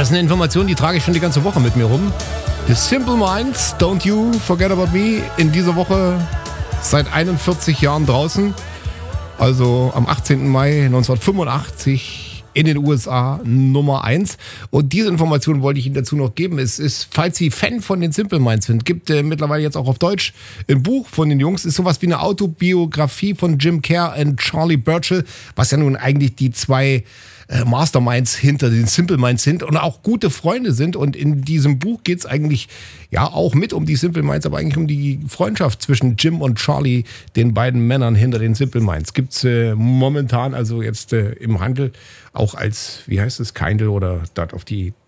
Das ist eine Information, die trage ich schon die ganze Woche mit mir rum. The Simple Minds, Don't You Forget About Me, in dieser Woche seit 41 Jahren draußen. Also am 18. Mai 1985 in den USA Nummer 1. Und diese Information wollte ich Ihnen dazu noch geben. Es ist, falls Sie Fan von den Simple Minds sind, gibt mittlerweile jetzt auch auf Deutsch ein Buch von den Jungs. Ist sowas wie eine Autobiografie von Jim Kerr und Charlie Burchill, was ja nun eigentlich die zwei Masterminds hinter den Simple Minds sind und auch gute Freunde sind. Und in diesem Buch geht es eigentlich ja auch mit um die Simple Minds, aber eigentlich um die Freundschaft zwischen Jim und Charlie, den beiden Männern hinter den Simple Minds. Gibt es momentan also jetzt im Handel auch als, wie heißt es, Kindle oder dort auf die